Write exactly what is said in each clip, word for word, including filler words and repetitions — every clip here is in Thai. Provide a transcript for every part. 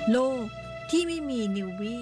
โลกที่ไม่มีนิววี่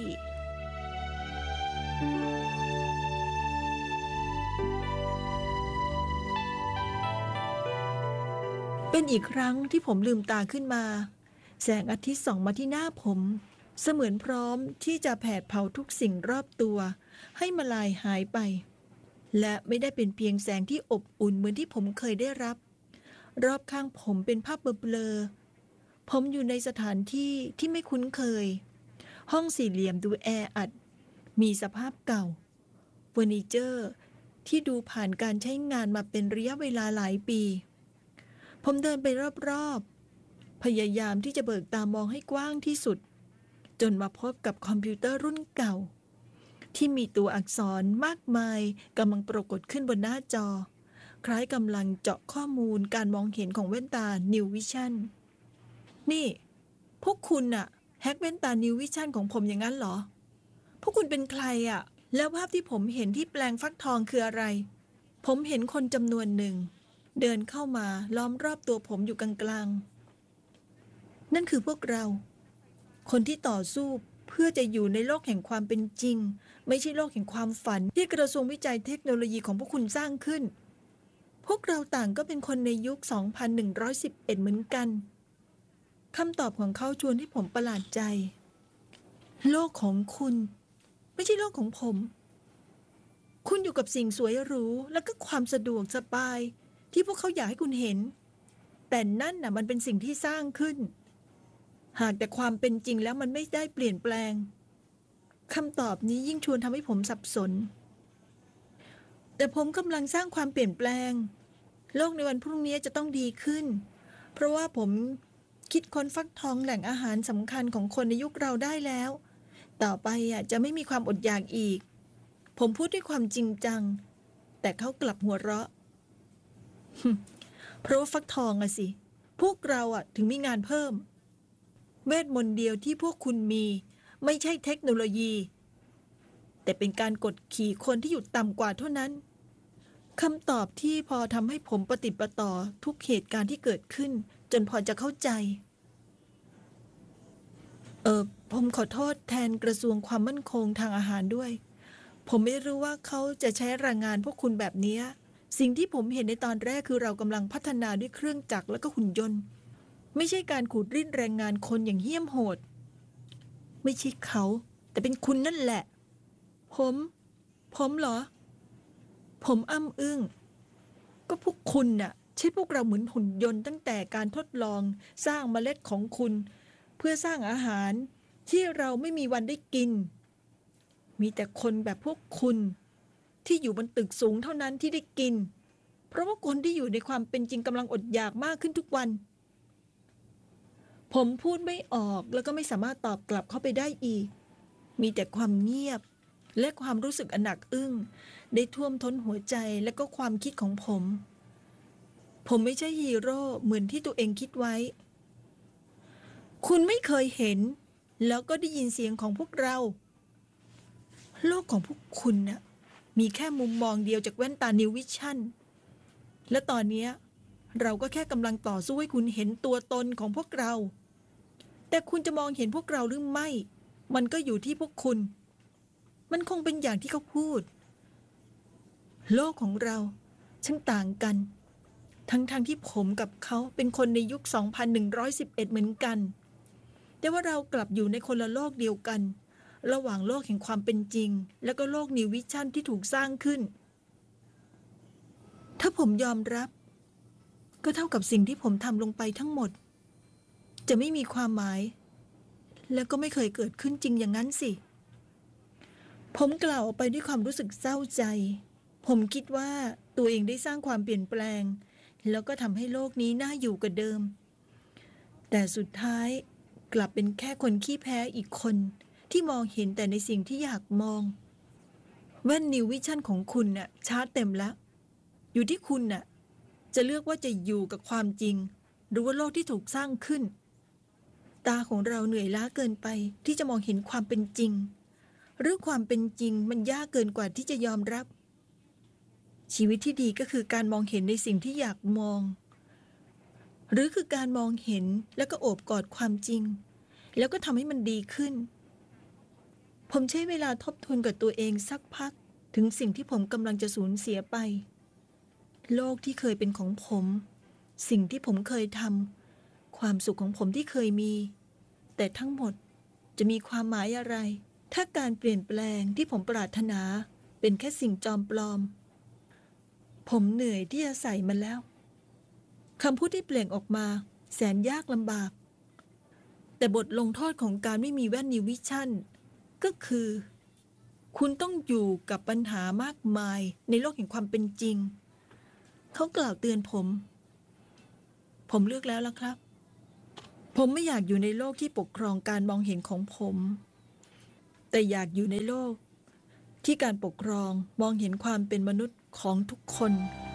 เป็นอีกครั้งที่ผมลืมตาขึ้นมาแสงอาทิตย์ส่องมาที่หน้าผมเสมือนพร้อมที่จะแผดเผาทุกสิ่งรอบตัวให้มาลายหายไปและไม่ได้เป็นเพียงแสงที่อบอุ่นเหมือนที่ผมเคยได้รับรอบข้างผมเป็นภาพเบลอๆผมอยู่ในสถานที่ที่ไม่คุ้นเคยห้องสี่เหลี่ยมดูแออัดมีสภาพเก่าเฟอร์นิเจอร์ที่ดูผ่านการใช้งานมาเป็นระยะเวลาหลายปีผมเดินไปรอบๆพยายามที่จะเบิกตามองให้กว้างที่สุดจนมาพบกับคอมพิวเตอร์รุ่นเก่าที่มีตัวอักษรมากมายกำลังปรากฏขึ้นบนหน้าจอคล้ายกำลังเจาะข้อมูลการมองเห็นของแว่นตา New Vision นี่พวกคุณน่ะแฮกแว่นตา New Vision ของผมอย่างนั้นเหรอพวกคุณเป็นใครอ่ะแล้วภาพที่ผมเห็นที่แปลงฟักทองคืออะไรผมเห็นคนจำนวนหนึ่งเดินเข้ามาล้อมรอบตัวผมอยู่กลางๆนั่นคือพวกเราคนที่ต่อสู้เพื่อจะอยู่ในโลกแห่งความเป็นจริงไม่ใช่โลกแห่งความฝันที่กระทรวงวิจัยเทคโนโลยีของพวกคุณสร้างขึ้นพวกเราต่างก็เป็นคนในยุค สองพันหนึ่งร้อยสิบเอ็ด เหมือนกันคำตอบของเขาชวนให้ผมประหลาดใจโลกของคุณไม่ใช่โลกของผมคุณอยู่กับสิ่งสวยหรูและก็ความสะดวกสบายที่พวกเขาอยากให้คุณเห็นแต่นั่นน่ะมันเป็นสิ่งที่สร้างขึ้นหากแต่ความเป็นจริงแล้วมันไม่ได้เปลี่ยนแปลงคำตอบนี้ยิ่งชวนทำให้ผมสับสนแต่ผมกำลังสร้างความเปลี่ยนแปลงโลกในวันพรุ่งนี้จะต้องดีขึ้นเพราะว่าผมคิดค้นฟักทองแหล่งอาหารสำคัญของคนในยุคเราได้แล้วต่อไปอ่ะจะไม่มีความอดอยากอีกผมพูดด้วยความจริงจังแต่เขากลับหัวเราะ เพราะว่าฟักทองอะสิพวกเราอะถึงมีงานเพิ่มเวทมนต์เดียวที่พวกคุณมีไม่ใช่เทคโนโลยีแต่เป็นการกดขี่คนที่อยู่ต่ำกว่าเท่านั้นคำตอบที่พอทำให้ผมปฏิปต่อทุกเหตุการณ์ที่เกิดขึ้นจนพอจะเข้าใจเออผมขอโทษแทนกระทรวงความมั่นคงทางอาหารด้วยผมไม่รู้ว่าเขาจะใช้แรงงานพวกคุณแบบนี้สิ่งที่ผมเห็นในตอนแรกคือเรากำลังพัฒนาด้วยเครื่องจักรและก็หุ่นยนต์ไม่ใช่การขูดรีดแรงงานคนอย่างเหี้ยมโหดไม่ใช่เขาแต่เป็นคุณนั่นแหละผมผมเหรอผมอ้ำอึ้งก็พวกคุณน่ะใช่พวกเราเหมือนหุ่นยนต์ตั้งแต่การทดลองสร้างเมล็ดของคุณเพื่อสร้างอาหารที่เราไม่มีวันได้กินมีแต่คนแบบพวกคุณที่อยู่บนตึกสูงเท่านั้นที่ได้กินเพราะว่าคนที่อยู่ในความเป็นจริงกำลังอดอยากมากขึ้นทุกวันผมพูดไม่ออกแล้วก็ไม่สามารถตอบกลับเข้าไปได้อีกมีแต่ความเงียบและความรู้สึกอหนักอึ้งได้ท่วมท้นหัวใจและก็ความคิดของผมผมไม่ใช่ฮีโร่เหมือนที่ตัวเองคิดไว้คุณไม่เคยเห็นแล้วก็ได้ยินเสียงของพวกเราโลกของพวกคุณน่ะมีแค่มุมมองเดียวจากแว่นตา New Vision และตอนนี้เราก็แค่กำลังต่อสู้ให้คุณเห็นตัวตนของพวกเราแต่คุณจะมองเห็นพวกเราหรือไม่มันก็อยู่ที่พวกคุณมันคงเป็นอย่างที่เขาพูดโลกของเราช่างต่างกันทั้งๆ ท, ที่ผมกับเขาเป็นคนในยุค สองพันหนึ่งร้อยสิบเอ็ด เหมือนกันแต่ว่าเรากลับอยู่ในคนละโลกเดียวกันระหว่างโลกแห่งความเป็นจริงและก็โลก New Vision ที่ถูกสร้างขึ้นถ้าผมยอมรับก็เท่ากับสิ่งที่ผมทำลงไปทั้งหมดจะไม่มีความหมายและก็ไม่เคยเกิดขึ้นจริงอย่างนั้นสิผมกล่าวออกไปด้วยความรู้สึกเศร้าใจผมคิดว่าตัวเองได้สร้างความเปลี่ยนแปลงแล้วก็ทำให้โลกนี้น่าอยู่กว่าเดิมแต่สุดท้ายกลับเป็นแค่คนขี้แพ้อีกคนที่มองเห็นแต่ในสิ่งที่อยากมองแว่น New Vision ของคุณน่ะชาร์จเต็มแล้วอยู่ที่คุณน่ะจะเลือกว่าจะอยู่กับความจริงหรือว่าโลกที่ถูกสร้างขึ้นตาของเราเหนื่อยล้าเกินไปที่จะมองเห็นความเป็นจริงหรือความเป็นจริงมันยากเกินกว่าที่จะยอมรับชีวิตที่ดีก็คือการมองเห็นในสิ่งที่อยากมองหรือคือการมองเห็นแล้วก็โอบกอดความจริงแล้วก็ทำให้มันดีขึ้นผมใช้เวลาทบทวนกับตัวเองสักพักถึงสิ่งที่ผมกำลังจะสูญเสียไปโลกที่เคยเป็นของผมสิ่งที่ผมเคยทำความสุขของผมที่เคยมีแต่ทั้งหมดจะมีความหมายอะไรถ้าการเปลี่ยนแปลงที่ผมปรารถนาเป็นแค่สิ่งจอมปลอมผมเหนื่อยที่จะใส่มันแล้วคำพูดที่เปล่งออกมาแสนยากลำบากแต่บทลงโทษของการไม่มีแว่นนิววิชั่นก็คือคุณต้องอยู่กับปัญหามากมายในโลกแห่งความเป็นจริงเขากล่าวเตือนผมผมเลือกแล้วล่ะครับผมไม่อยากอยู่ในโลกที่ปกครองการมองเห็นของผมแต่อยากอยู่ในโลกที่การปกครองมองเห็นความเป็นมนุษย์ของทุกคน